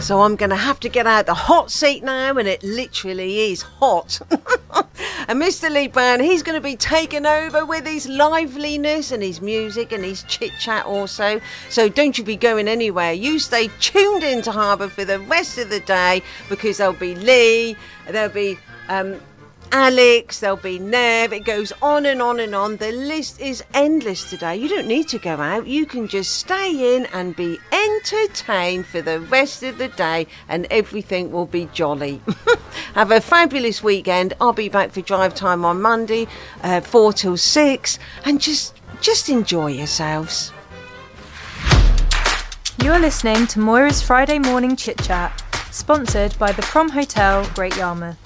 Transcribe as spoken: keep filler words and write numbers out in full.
So I'm going to have to get out the hot seat now, and it literally is hot. And Mister Lee Brown, he's going to be taking over with his liveliness and his music and his chit-chat also. So don't you be going anywhere. You stay tuned into Harbour for the rest of the day, because there'll be Lee, there'll be um, Alex, there'll be Nev. It goes on and on and on. The list is endless today. You don't need to go out. You can just stay in and be entertained for the rest of the day, and everything will be jolly. Have a fabulous weekend. I'll be back for drive time on Monday, uh, four till six, and just just enjoy yourselves. You're listening to Moira's Friday Morning Chit Chat, sponsored by the Prom Hotel, Great Yarmouth.